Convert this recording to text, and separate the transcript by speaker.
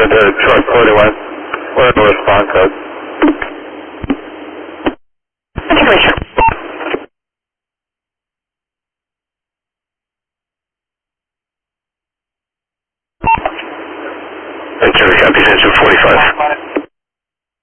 Speaker 1: to Detroit 41. What are the response code? Hey, Charlie, copy, 45.